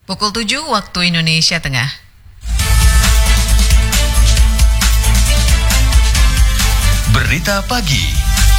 Pukul 7 waktu Indonesia Tengah. Berita pagi.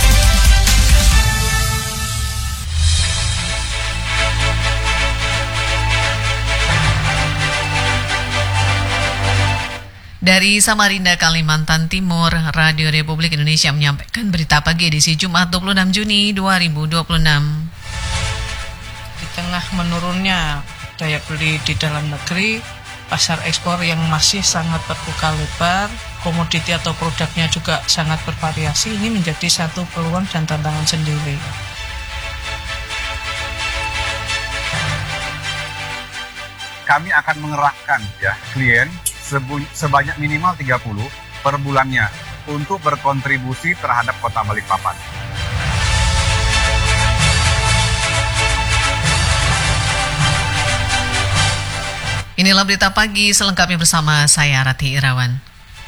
Dari Samarinda, Kalimantan Timur, Radio Republik Indonesia menyampaikan berita pagi edisi Jumat 26 Juni 2026. Di tengah menurunnya daya beli di dalam negeri, pasar ekspor yang masih sangat terbuka lebar, komoditi atau produknya juga sangat bervariasi, ini menjadi satu peluang dan tantangan sendiri. Kami akan mengerahkan klien sebanyak minimal 30 per bulannya untuk berkontribusi terhadap Kota Balikpapan. Inilah berita pagi selengkapnya bersama saya Rati Irawan.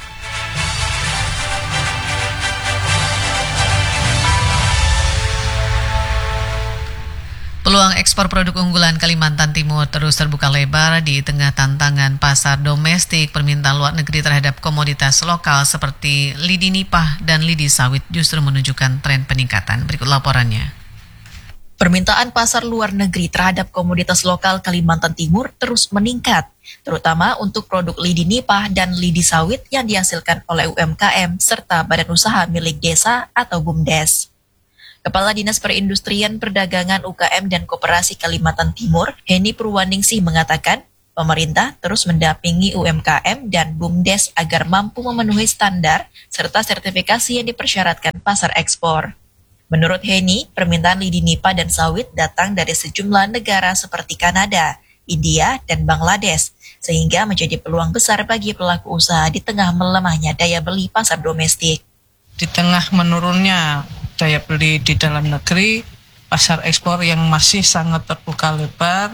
Peluang ekspor produk unggulan Kalimantan Timur terus terbuka lebar di tengah tantangan pasar domestik. Permintaan luar negeri terhadap komoditas lokal seperti lidi nipah dan lidi sawit justru menunjukkan tren peningkatan. Berikut laporannya. Permintaan pasar luar negeri terhadap komoditas lokal Kalimantan Timur terus meningkat, terutama untuk produk lidi nipah dan lidi sawit yang dihasilkan oleh UMKM serta badan usaha milik desa atau BUMDes. Kepala Dinas Perindustrian Perdagangan UKM dan Koperasi Kalimantan Timur, Heni Purwaningsih mengatakan, pemerintah terus mendampingi UMKM dan BUMDes agar mampu memenuhi standar serta sertifikasi yang dipersyaratkan pasar ekspor. Menurut Heni, permintaan lidi nipah dan sawit datang dari sejumlah negara seperti Kanada, India, dan Bangladesh, sehingga menjadi peluang besar bagi pelaku usaha di tengah melemahnya daya beli pasar domestik. Di tengah menurunnya daya beli di dalam negeri, pasar ekspor yang masih sangat terbuka lebar,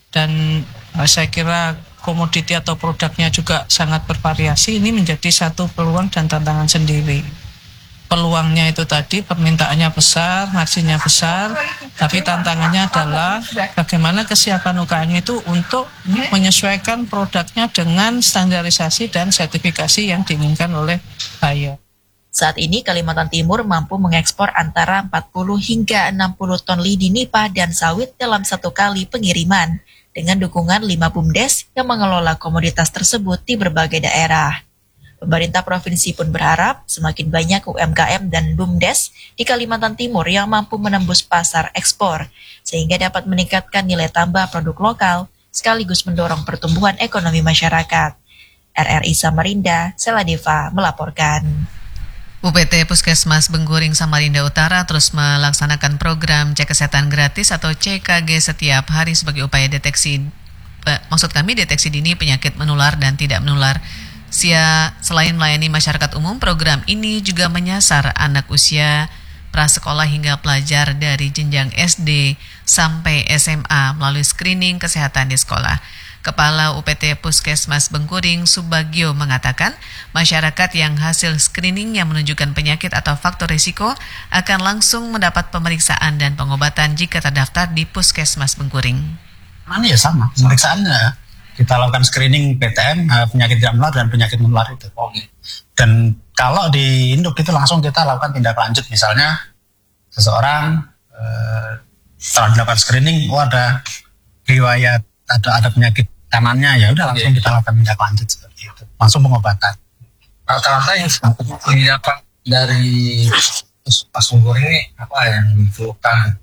dan saya kira komoditi atau produknya juga sangat bervariasi, ini menjadi satu peluang dan tantangan sendiri. Peluangnya itu tadi, permintaannya besar, hasilnya besar, tapi tantangannya adalah bagaimana kesiapan UKM itu untuk menyesuaikan produknya dengan standarisasi dan sertifikasi yang diinginkan oleh buyer. Saat ini Kalimantan Timur mampu mengekspor antara 40 hingga 60 ton lidi nipah dan sawit dalam satu kali pengiriman, dengan dukungan 5 BUMDes yang mengelola komoditas tersebut di berbagai daerah. Pemerintah provinsi pun berharap semakin banyak UMKM dan BUMDes di Kalimantan Timur yang mampu menembus pasar ekspor, sehingga dapat meningkatkan nilai tambah produk lokal, sekaligus mendorong pertumbuhan ekonomi masyarakat. RRI Samarinda, Seladeva melaporkan. UPT Puskesmas Bengguring Samarinda Utara terus melaksanakan program cek kesehatan gratis atau CKG setiap hari sebagai upaya deteksi dini penyakit menular dan tidak menular. Selain melayani masyarakat umum, program ini juga menyasar anak usia prasekolah hingga pelajar dari jenjang SD sampai SMA melalui screening kesehatan di sekolah. Kepala UPT Puskesmas Bengkuring Subagio mengatakan, masyarakat yang hasil screeningnya menunjukkan penyakit atau faktor risiko akan langsung mendapat pemeriksaan dan pengobatan jika terdaftar di Puskesmas Bengkuring. Mana ya sama, pemeriksaannya. Kita lakukan screening PTM, penyakit tidak menular dan penyakit menular itu. Dan kalau di induk itu langsung kita lakukan tindak lanjut. Misalnya seseorang setelah dilakukan screening, ada riwayat ada penyakit tangannya, ya udah langsung kita lakukan tindak lanjut seperti itu. Langsung pengobatan. Rata-rata yang didapat dari pasunggur ini apa yang diperlukan?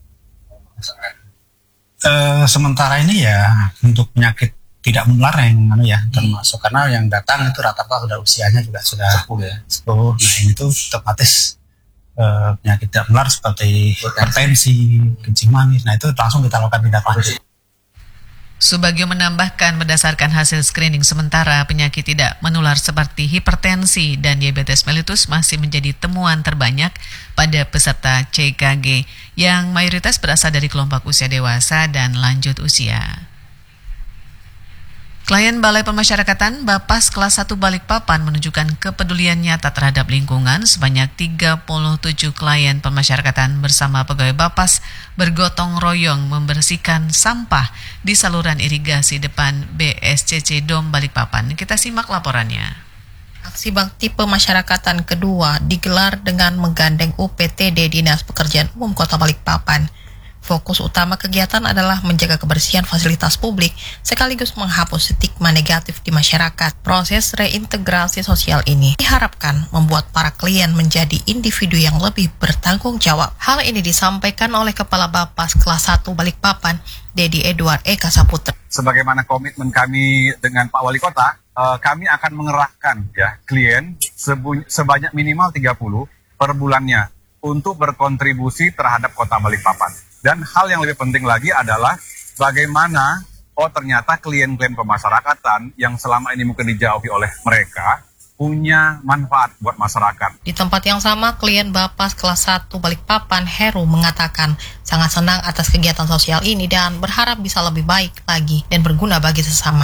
Sementara ini ya untuk penyakit tidak menular yang termasuk, karena yang datang itu rata-rata sudah usianya juga sudah 10. Nah ini tuh otomatis penyakit tidak menular seperti hipertensi, kencing manis. Nah itu langsung kita lakukan tindak lanjut. Subagio menambahkan berdasarkan hasil screening sementara penyakit tidak menular seperti hipertensi dan diabetes mellitus masih menjadi temuan terbanyak pada peserta CKG yang mayoritas berasal dari kelompok usia dewasa dan lanjut usia. Klien Balai Pemasyarakatan Bapas kelas 1 Balikpapan menunjukkan kepedulian nyata terhadap lingkungan. Sebanyak 37 klien pemasyarakatan bersama pegawai Bapas bergotong royong membersihkan sampah di saluran irigasi depan BSCC Dom Balikpapan. Kita simak laporannya. Aksi bakti pemasyarakatan kedua digelar dengan menggandeng UPTD Dinas Pekerjaan Umum Kota Balikpapan. Fokus utama kegiatan adalah menjaga kebersihan fasilitas publik sekaligus menghapus stigma negatif di masyarakat. Proses reintegrasi sosial ini diharapkan membuat para klien menjadi individu yang lebih bertanggung jawab. Hal ini disampaikan oleh Kepala Bapas kelas 1 Balikpapan, Dedi Edward Eka Saputra. Sebagaimana komitmen kami dengan Pak Wali Kota, kami akan mengerahkan klien sebanyak minimal 30 per bulannya untuk berkontribusi terhadap Kota Balikpapan. Dan hal yang lebih penting lagi adalah bagaimana ternyata klien-klien pemasyarakatan yang selama ini mungkin dijauhi oleh mereka punya manfaat buat masyarakat. Di tempat yang sama, klien Bapas kelas 1 Balikpapan, Heru, mengatakan sangat senang atas kegiatan sosial ini dan berharap bisa lebih baik lagi dan berguna bagi sesama.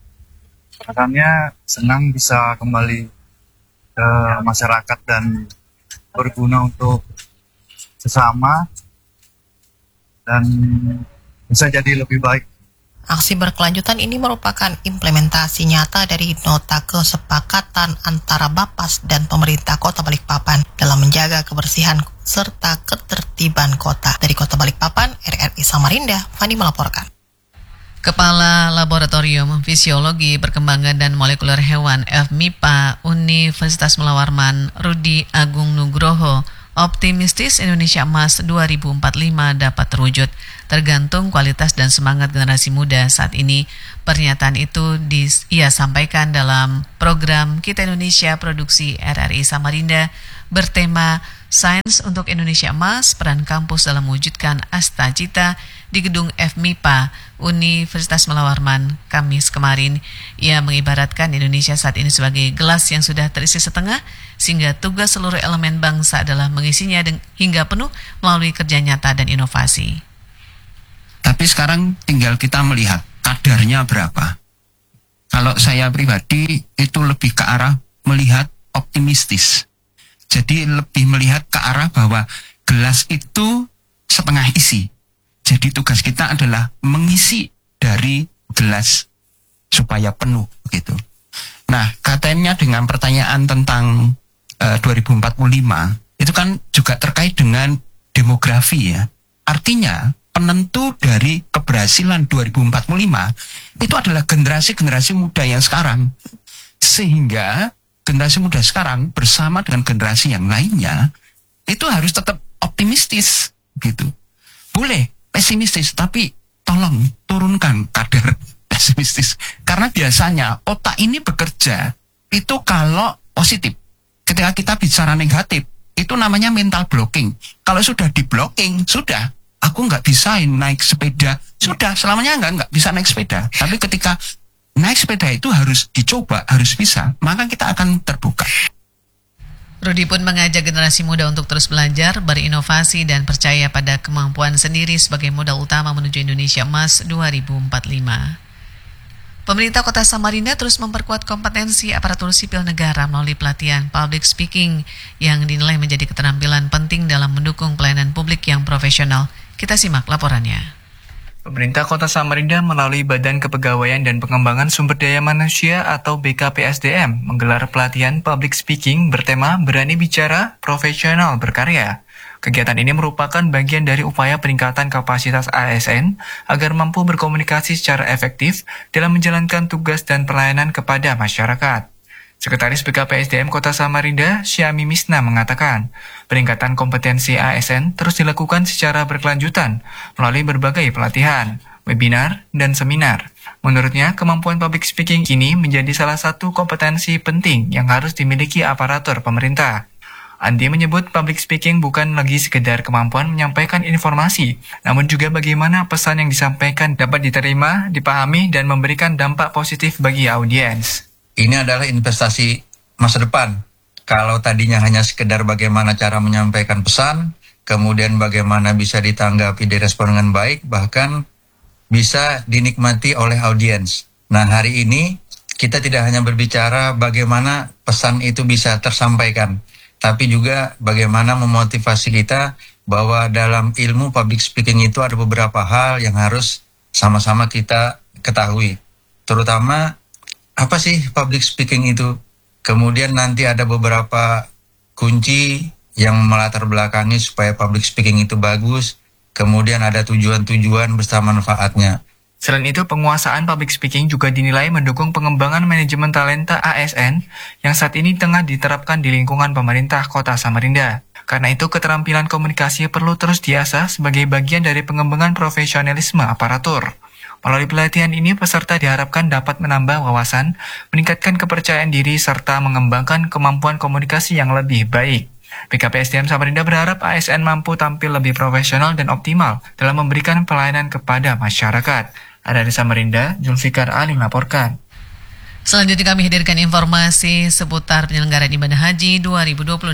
Katanya senang bisa kembali ke masyarakat dan berguna untuk sesama dan bisa jadi lebih baik. Aksi berkelanjutan ini merupakan implementasi nyata dari nota kesepakatan antara Bapas dan pemerintah Kota Balikpapan dalam menjaga kebersihan serta ketertiban kota. Dari Kota Balikpapan, RRI Samarinda, Fani melaporkan. Kepala Laboratorium Fisiologi Perkembangan dan Molekuler Hewan FMIPA Universitas Mula Warman, Rudi Agung Nugroho, optimistis Indonesia Emas 2045 dapat terwujud tergantung kualitas dan semangat generasi muda saat ini. Pernyataan itu ia sampaikan dalam program Kita Indonesia Produksi RRI Samarinda bertema Sains untuk Indonesia Emas, peran kampus dalam mewujudkan Asta Cita di gedung FMIPA Universitas Mula Warman Kamis kemarin. Ia mengibaratkan Indonesia saat ini sebagai gelas yang sudah terisi setengah, sehingga tugas seluruh elemen bangsa adalah mengisinya hingga penuh melalui kerja nyata dan inovasi. Tapi sekarang tinggal kita melihat kadarnya berapa. Kalau saya pribadi itu lebih ke arah melihat optimistis. Jadi lebih melihat ke arah bahwa gelas itu setengah isi. Jadi tugas kita adalah mengisi dari gelas supaya penuh begitu. Nah, katanya dengan pertanyaan tentang 2045 itu kan juga terkait dengan demografi ya. Artinya penentu dari keberhasilan 2045 itu adalah generasi-generasi muda yang sekarang. Sehingga generasi muda sekarang bersama dengan generasi yang lainnya itu harus tetap optimistis gitu. Boleh pesimistis, tapi tolong turunkan kadar pesimistis. Karena biasanya otak ini bekerja itu kalau positif. Ketika kita bicara negatif, itu namanya mental blocking. Kalau sudah di blocking, sudah. Aku nggak bisa naik sepeda. Sudah, selamanya nggak bisa naik sepeda. Tapi ketika naik sepeda itu harus dicoba, harus bisa, maka kita akan terbuka. Rudi pun mengajak generasi muda untuk terus belajar, berinovasi, dan percaya pada kemampuan sendiri sebagai modal utama menuju Indonesia Emas 2045. Pemerintah Kota Samarinda terus memperkuat kompetensi aparatur sipil negara melalui pelatihan public speaking yang dinilai menjadi keterampilan penting dalam mendukung pelayanan publik yang profesional. Kita simak laporannya. Pemerintah Kota Samarinda melalui Badan Kepegawaian dan Pengembangan Sumber Daya Manusia atau BKPSDM menggelar pelatihan public speaking bertema Berani Bicara, Profesional Berkarya. Kegiatan ini merupakan bagian dari upaya peningkatan kapasitas ASN agar mampu berkomunikasi secara efektif dalam menjalankan tugas dan pelayanan kepada masyarakat. Sekretaris BKPSDM Kota Samarinda, Syami Misna mengatakan, peningkatan kompetensi ASN terus dilakukan secara berkelanjutan melalui berbagai pelatihan, webinar, dan seminar. Menurutnya, kemampuan public speaking kini menjadi salah satu kompetensi penting yang harus dimiliki aparatur pemerintah. Andi menyebut public speaking bukan lagi sekedar kemampuan menyampaikan informasi, namun juga bagaimana pesan yang disampaikan dapat diterima, dipahami, dan memberikan dampak positif bagi audiens. Ini adalah investasi masa depan. Kalau tadinya hanya sekedar bagaimana cara menyampaikan pesan, kemudian bagaimana bisa ditanggapi, direspon dengan baik, bahkan bisa dinikmati oleh audiens. Nah, hari ini kita tidak hanya berbicara bagaimana pesan itu bisa tersampaikan, tapi juga bagaimana memotivasi kita bahwa dalam ilmu public speaking itu ada beberapa hal yang harus sama-sama kita ketahui. Terutama, apa sih public speaking itu? Kemudian nanti ada beberapa kunci yang melatar belakangi supaya public speaking itu bagus. Kemudian ada tujuan-tujuan beserta manfaatnya. Selain itu, penguasaan public speaking juga dinilai mendukung pengembangan manajemen talenta ASN yang saat ini tengah diterapkan di lingkungan pemerintah Kota Samarinda. Karena itu, keterampilan komunikasi perlu terus diasah sebagai bagian dari pengembangan profesionalisme aparatur. Melalui pelatihan ini, peserta diharapkan dapat menambah wawasan, meningkatkan kepercayaan diri, serta mengembangkan kemampuan komunikasi yang lebih baik. BKPSDM Samarinda berharap ASN mampu tampil lebih profesional dan optimal dalam memberikan pelayanan kepada masyarakat. Ada di Samarinda, Zulfikar Ali melaporkan. Selanjutnya kami hadirkan informasi seputar penyelenggaraan ibadah haji 2026.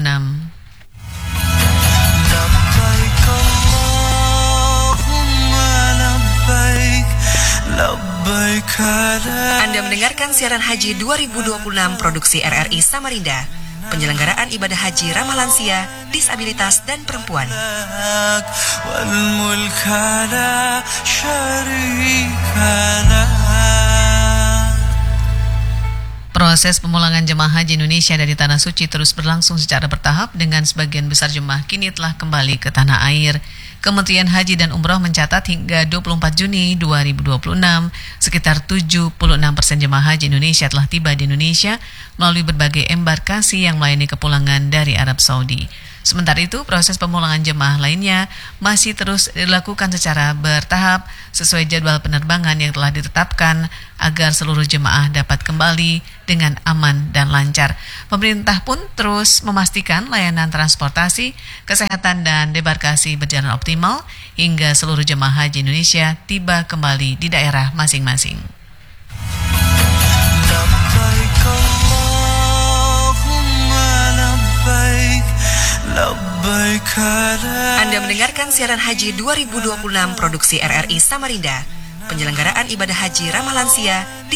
Anda mendengarkan siaran haji 2026 produksi RRI Samarinda. Penyelenggaraan ibadah haji ramah lansia, disabilitas, dan perempuan. Proses pemulangan jemaah haji Indonesia dari Tanah Suci terus berlangsung secara bertahap dengan sebagian besar jemaah kini telah kembali ke tanah air. Kementerian Haji dan Umroh mencatat hingga 24 Juni 2026, sekitar 76% jemaah haji Indonesia telah tiba di Indonesia melalui berbagai embarkasi yang melayani kepulangan dari Arab Saudi. Sementara itu, proses pemulangan jemaah lainnya masih terus dilakukan secara bertahap sesuai jadwal penerbangan yang telah ditetapkan agar seluruh jemaah dapat kembali dengan aman dan lancar. Pemerintah pun terus memastikan layanan transportasi, kesehatan, dan debarkasi berjalan optimal hingga seluruh jemaah haji Indonesia tiba kembali di daerah masing-masing. Anda mendengarkan siaran haji 2026 produksi RRI Samarinda. Penyelenggaraan ibadah haji ramah lansia,